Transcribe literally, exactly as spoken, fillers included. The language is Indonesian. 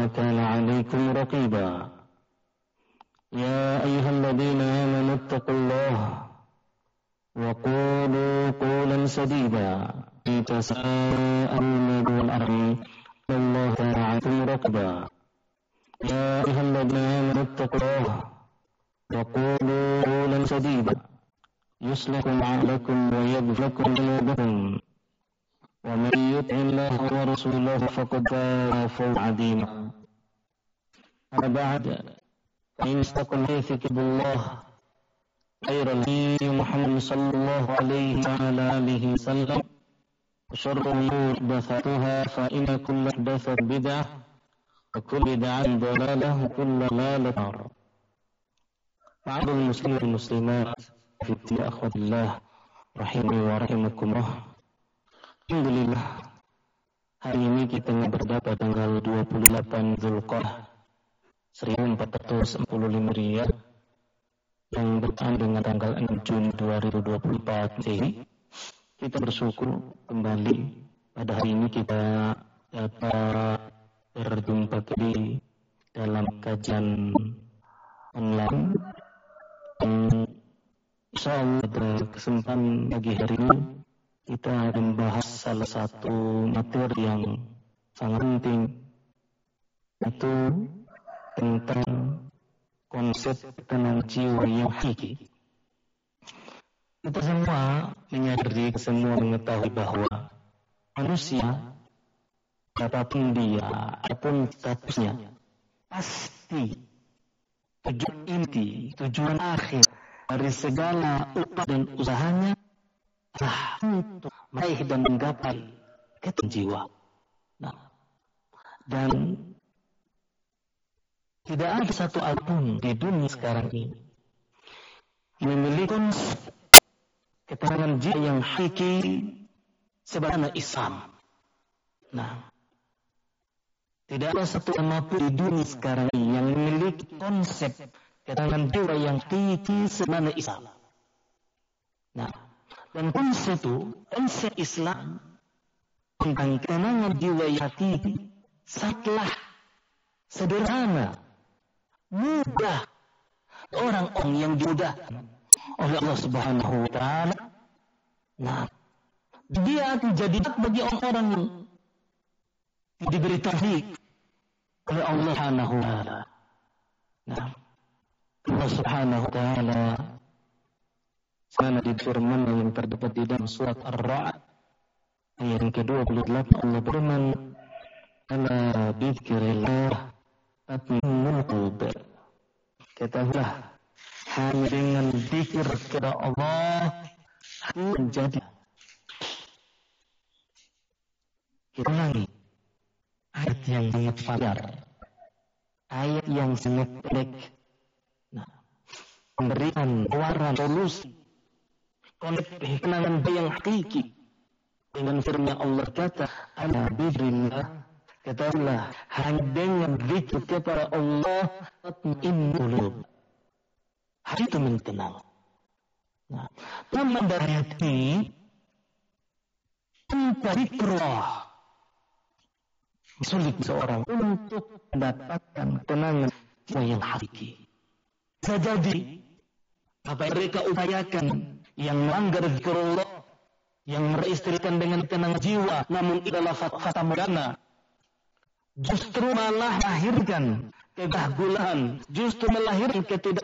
كان عليكم رقيبا يا أيها الذين آمنوا اتقوا الله وقولوا قولا سديدا تساءلون بالأرحام إن الله كان عليكم رقيبا يا أيها الذين آمنوا اتقوا الله وقولوا قولا سديدا يصلح أعمالكم ويغفر لكم ذنوبكم ومن يطع الله ورسوله فقد فاز فوزا عظيما أما بعد فإن أصدق الحديث كتاب الله خير الهدي محمد صلى الله عليه وعلى آله وسلم وشر الأمور محدثاتها فإن كل محدثة بدعة وكل بدعة ضلالة وكل ضلالة في النار. معاشر المسلمين والمسلمات في أخوة الله rahimani wa rahimakumullah. Alhamdulillah, hari ini kita berdapat tanggal dua puluh delapan Dzulqa'dah seribu empat ratus empat puluh lima Hijriah yang bertepatan dengan tanggal enam Juni dua ribu dua puluh empat Masehi. Kita bersyukur kembali pada hari ini kita dapat berjumpa kembali dalam kajian online. Insyaallah pada kesempatan pagi hari ini kita akan membahas salah satu materi yang sangat penting, yaitu tentang konsep tenang jiwa yang hakiki. Kita semua menyadari, semua mengetahui bahwa manusia, apapun dia, apapun statusnya, pasti tujuan inti, tujuan akhir dari segala upah dan usahanya adalah untuk meraih dan menggapai ketenangan jiwa. Nah, dan tidak ada satu apapun di dunia sekarang ini memiliki ketenangan jiwa yang hakiki sebagaimana Islam. Nah, tidak ada satu apapun di dunia sekarang ini yang memiliki konsep ketenangan jiwa yang hakiki sebagaimana Islam. Nah, dan konsep itu, konsep Islam tentang ketenangan jiwa yang hakiki sangatlah sederhana, mudah. Orang-orang yang dimudahkan oleh Allah Subhanahu wa taala, nah, dia akan jadi bagi orang-orang yang diberi taufik oleh Allah Subhanahu wa taala. Nah, Allah Subhanahu wa taala sana di firman yang terdapat di dalam surat Ar-Ra'd ayat yang kedua puluh delapan, Allah berfirman, "Ala dzikrillah tatma'innul qulub." Ketahuilah, hanya dengan zikir kepada Allah hati menjadi. Kita ulangi ayat yang sangat familiar, ayat yang sangat pendek, nah, memberikan tawaran solusi konsep ketenangan yang hakiki dengan firman Allah kata, "Ala dzikrillah." Katakanlah, hanya dengan zikir kepada Allah tatma'innul qulub, hati itu mentenang. Nah, dalam ayat ini tanpa zikrullah sulit seorang untuk mendapatkan ketenangan jiwa yang hakiki. Bisa jadi apa yang mereka upayakan yang melanggar zikrullah, yang meristrikan dengan ketenangan jiwa, namun adalah fata morgana, justru malah melahirkan kegagalan, justru melahirkan ketidak